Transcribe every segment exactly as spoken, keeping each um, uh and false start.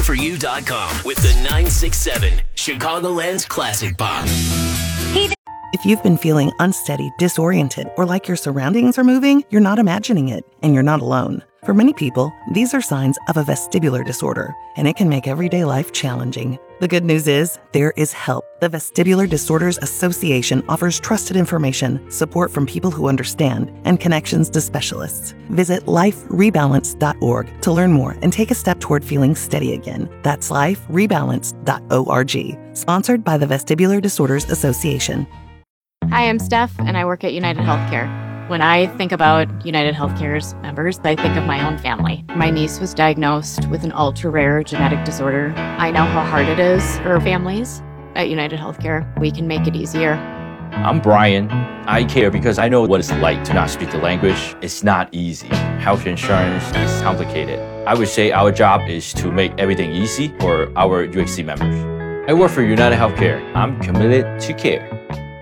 for you dot com with the nine six seven Chicagoland's Classic Pop. If you've been feeling unsteady, disoriented, or like your surroundings are moving, you're not imagining it, and you're not alone. For many people, these are signs of a vestibular disorder, and it can make everyday life challenging. The good news is, there is help. The Vestibular Disorders Association offers trusted information, support from people who understand, and connections to specialists. Visit life rebalance dot org to learn more and take a step toward feeling steady again. That's life rebalance dot org. Sponsored by the Vestibular Disorders Association. Hi, I'm Steph, and I work at United Healthcare. When I think about United Healthcare's members, I think of my own family. My niece was diagnosed with an ultra-rare genetic disorder. I know how hard it is for families. At United Healthcare, we can make it easier. I'm Brian. I care because I know what it's like to not speak the language. It's not easy. Health insurance is complicated. I would say our job is to make everything easy for our U H C members. I work for United Healthcare. I'm committed to care.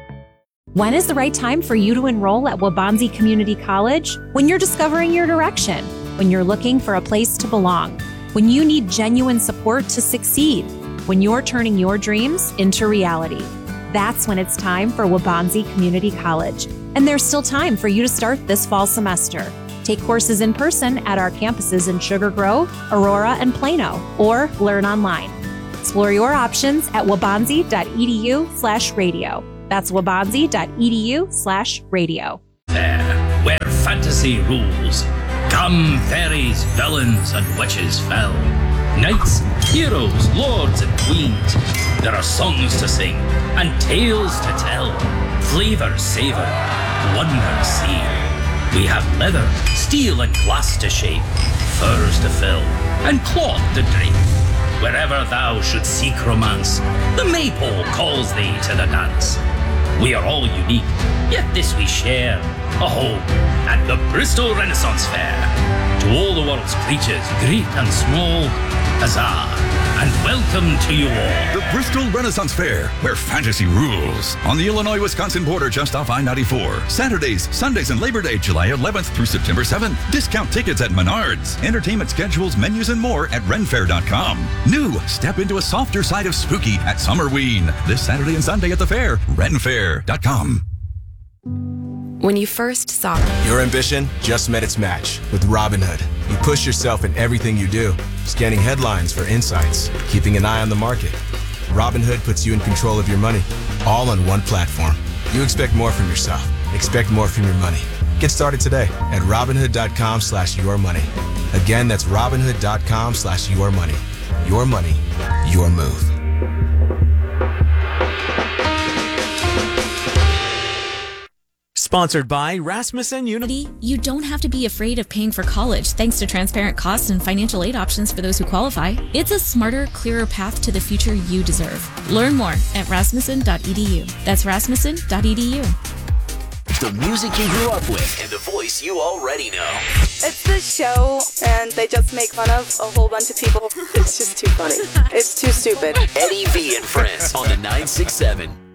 When is the right time for you to enroll at Waubonsie Community College? When you're discovering your direction, when you're looking for a place to belong, when you need genuine support to succeed, when you're turning your dreams into reality. That's when it's time for Waubonsie Community College. And there's still time for you to start this fall semester. Take courses in person at our campuses in Sugar Grove, Aurora, and Plano, or learn online. Explore your options at waubonsie.edu slash radio. That's waubonsie.edu slash radio. There, where fantasy rules. Come fairies, villains, and witches fell. Knights, heroes, lords, and queens. There are songs to sing and tales to tell. Flavor savor, wonder see. We have leather, steel, and glass to shape. Furs to fill, and cloth to drape. Wherever thou shouldst seek romance, the maypole calls thee to the dance. We are all unique, yet this we share, a home at the Bristol Renaissance Fair. To all the world's creatures, great and small, huzzah, and welcome to you all. The Bristol Renaissance Fair, where fantasy rules. On the Illinois-Wisconsin border just off I ninety-four. Saturdays, Sundays, and Labor Day, July eleventh through September seventh. Discount tickets at Menards. Entertainment schedules, menus, and more at ren fair dot com. New, step into a softer side of spooky at Summerween. This Saturday and Sunday at the fair. ren fair dot com. When you first saw your ambition just met its match with Robinhood. You push yourself in everything you do, scanning headlines for insights, keeping an eye on the market. Robinhood puts you in control of your money, all on one platform. You expect more from yourself. Expect more from your money. Get started today at Robinhood.com slash your money. Again, that's Robinhood.com slash your money. Your money, your move. Sponsored by Rasmussen University. You don't have to be afraid of paying for college thanks to transparent costs and financial aid options for those who qualify. It's a smarter, clearer path to the future you deserve. Learn more at rasmussen dot e d u. That's rasmussen dot e d u. The music you grew up with and the voice you already know. It's the show, and they just make fun of a whole bunch of people. It's just too funny. It's too stupid. Eddie V and Friends on the nine six seven.